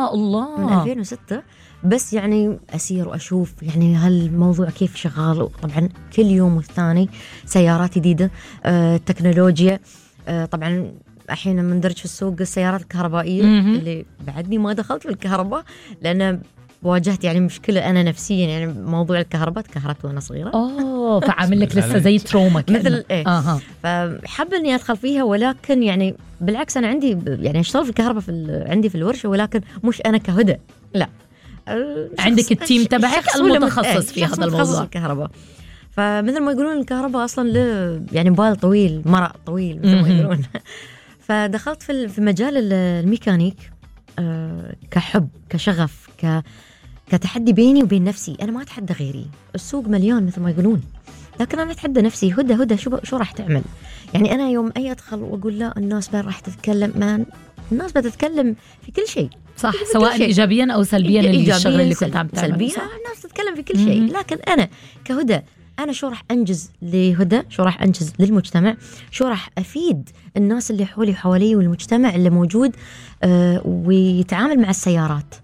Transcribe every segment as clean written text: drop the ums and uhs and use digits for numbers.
الله من 2006. بس يعني أسير وأشوف يعني هالموضوع كيف شغال. طبعا كل يوم والثاني سيارات جديدة، تكنولوجيا. طبعا الحين مندرج في السوق السيارات الكهربائية اللي بعدني ما دخلت في الكهرباء لأن واجهت يعني مشكلة أنا نفسيا، يعني موضوع الكهرباء تكهربت وأنا صغيرة. فعامل لك لسه زي تروما مثل إيه. فحب إني أدخل فيها، ولكن يعني بالعكس أنا عندي يعني أشتغل في الكهرباء عندي في الورشة، ولكن مش أنا كهدى، لا عندك التيم تبعك المتخصص في هذا الموضوع الكهرباء. فمثل ما يقولون الكهرباء أصلا يعني بال طويل، مرق طويل مثل ما يقولون. فدخلت في مجال الميكانيك كحب، كشغف، كتحدي بيني وبين نفسي. أنا ما أتحدى غيري، السوق مليان مثل ما يقولون، لكن أنا أتحدى نفسي. هدى شو راح تعمل؟ يعني أنا يوم أي أدخل وأقول لا الناس بين راح تتكلم، الناس بتتكلم في كل شيء، صح، سواء إيجابيا أو سلبيا. الشغل اللي كنت عم تعمل سلبيا الناس تتكلم في كل شيء، لكن أنا كهدى أنا شو راح أنجز لهدى، شو راح أنجز للمجتمع، شو راح أفيد الناس اللي حوالي والمجتمع اللي موجود ويتعامل مع السيارات.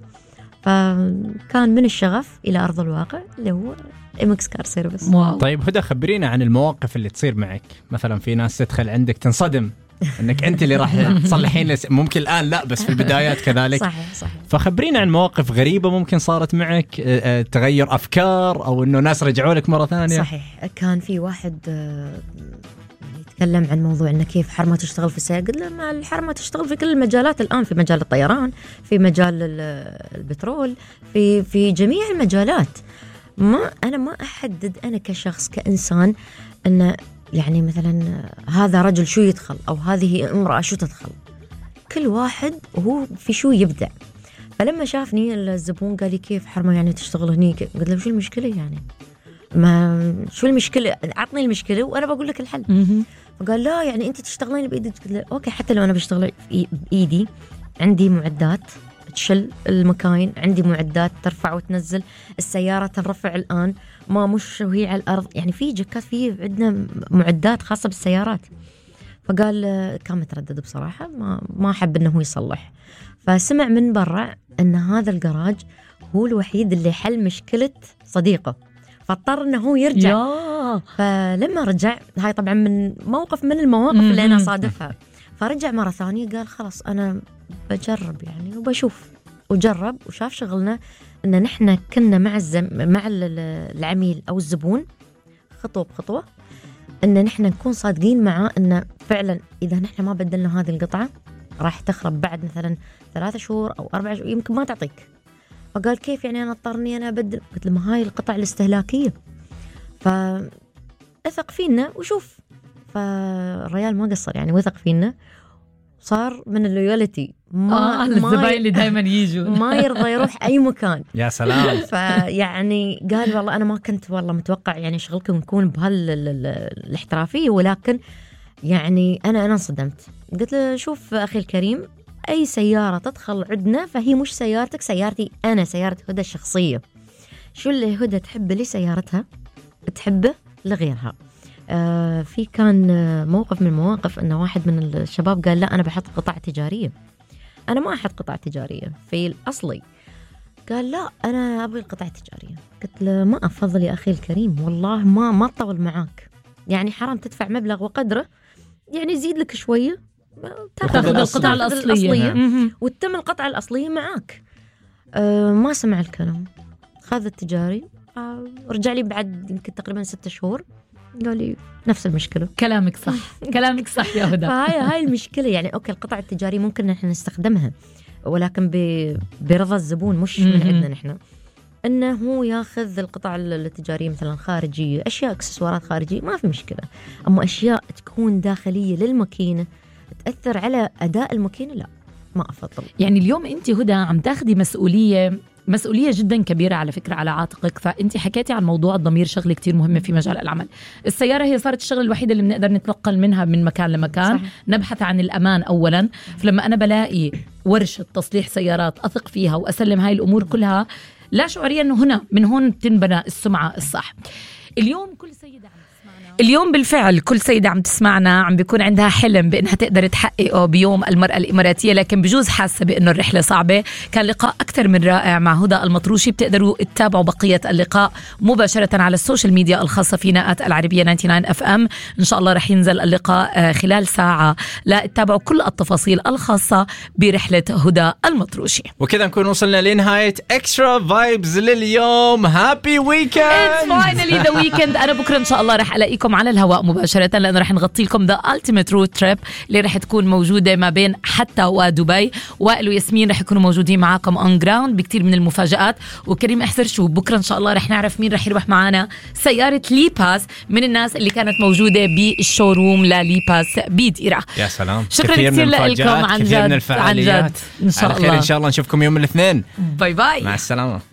فكان من الشغف إلى أرض الواقع اللي هو إمكس كار سيرفيس. طيب هدى، خبرينا عن المواقف اللي تصير معك. مثلا في ناس تدخل عندك تنصدم انك انت اللي راح تصلحين ممكن الان لا، بس في البدايات كذلك. صحيح. فخبرينا عن مواقف غريبة ممكن صارت معك، تغير افكار او انه ناس رجعوا لك مرة ثانية. صحيح. كان في واحد يتكلم عن موضوع انه كيف حرمة تشتغل في السيارة. قلت له ما الحرمة تشتغل في كل المجالات الان، في مجال الطيران، في مجال البترول، في جميع المجالات. انا ما احدد انا كشخص كإنسان انه يعني مثلا هذا رجل شو يدخل أو هذه امرأة شو تدخل. كل واحد هو في شو يبدع. فلما شافني الزبون قال لي كيف حرمة يعني تشتغل هنيك؟ قلت له شو المشكلة يعني؟ ما شو المشكلة؟ عطني المشكلة وأنا بقول لك الحل. فقال لا يعني أنت تشتغلين بإيدك. قلت له أوكي، حتى لو أنا بشتغل بإيدي عندي معدات تشل المكاين، عندي معدات ترفع وتنزل السيارة، تنرفع الآن مش وهي على الأرض، يعني في جكات، في عندنا معدات خاصة بالسيارات. فقال كان متردد بصراحة، ما حب إنه هو يصلح. فسمع من برا إن هذا الجراج هو الوحيد اللي حل مشكلة صديقه، فاضطر إنه هو يرجع. فلما رجع، هاي طبعا من موقف من المواقف اللي أنا صادفها، فرجع مرة ثانية قال خلاص أنا بجرب يعني وبشوف. وجرب وشاف شغلنا إن نحن كنا مع العميل أو الزبون خطوة بخطوة، إن نحن نكون صادقين معه إن فعلا إذا نحن ما بدلنا هذه القطعة راح تخرب بعد مثلا 3 شهور أو 4 شهور، يمكن ما تعطيك. فقال كيف يعني أنا اضطرني أنا أبدل؟ قلت له ما هاي القطع الاستهلاكية، فأثق فينا وشوف. فالريال ما قصر يعني، وثق فينا، صار من اللويالتي. الزباين اللي دايما يجوا ما يرضى يروح أي مكان. يا سلام. فيعني قال والله أنا ما كنت والله متوقع يعني شغلكم يكون بهالاحترافية، ولكن يعني أنا انصدمت. قلت له شوف أخي الكريم، أي سيارة تدخل عندنا فهي مش سيارتك، سيارتي أنا، سيارة هدى الشخصية. شو اللي هدى تحبه لسيارتها تحبه لغيرها. في كان موقف من المواقف أن واحد من الشباب قال لا أنا بحط قطع تجارية. أنا ما أحط قطع تجارية في الأصلي. قال لا أنا أبغي القطع التجارية. قلت له ما أفضل يا أخي الكريم، والله ما تطول معاك، يعني حرام تدفع مبلغ وقدره، يعني يزيد لك شوية تاخذ القطع الأصلية وتتم القطعة الأصلية معاك. ما سمع الكلام، خذ التجاري. رجع لي بعد يمكن تقريبا 6 شهور قال لي نفس المشكلة. كلامك صح كلامك صح يا هدى. هاي المشكلة يعني. أوكي القطع التجارية ممكن نحن نستخدمها، ولكن برضا الزبون، مش من عندنا نحن إنه هو ياخذ القطع التجارية مثلا خارجية، أشياء اكسسوارات خارجية ما في مشكلة، أما أشياء تكون داخلية للماكينة تأثر على أداء الماكينة لا، ما أفضل. يعني اليوم أنت هدى عم تاخدي مسؤولية جدا كبيرة على فكرة على عاتقك. فأنت حكيتي عن موضوع الضمير، شغلة كتير مهمة في مجال العمل. السيارة هي صارت الشغلة الوحيدة اللي بنقدر نتنقل منها من مكان لمكان. صحيح. نبحث عن الأمان أولا. فلما أنا بلاقي ورشة تصليح سيارات أثق فيها وأسلم هاي الأمور كلها، لا شعوريا أنه من هون تنبنى السمعة الصح. اليوم كل سيدة عم تسمعنا اليوم بالفعل كل سيدة عم تسمعنا عم بيكون عندها حلم بأنها تقدر تحققه بيوم المرأة الإماراتية، لكن بجوز حاسة بأنه الرحلة صعبة. كان لقاء أكثر من رائع مع هدى المطروشي. بتقدروا تتابعوا بقية اللقاء مباشرة على السوشيال ميديا الخاصة فينا @العربية 99 FM. إن شاء الله رح ينزل اللقاء خلال ساعة لتتابعوا كل التفاصيل الخاصة برحلة هدى المطروشي. وكذا نكون وصلنا لنهاية اكسترا فايبز لليوم. هابي ويكند. It's finally the weekend. أنا بكرة إن شاء الله رح ألاقيكم على الهواء مباشرة، لأنه رح نغطي لكم The Ultimate Road Trip اللي رح تكون موجودة ما بين حتى ودبي. وائل وياسمين رح يكونوا موجودين معاكم on ground بكتير من المفاجآت. وكريم احذر شو بكرة إن شاء الله رح نعرف مين رح يروح معنا سيارة ليباس من الناس اللي كانت موجودة بالشوروم لليباس بيديرة. يا سلام، شكرا كثير لكم عن جد. عن جد إن شاء الله. على خير إن شاء الله نشوفكم يوم الاثنين. باي باي. مع السلامة.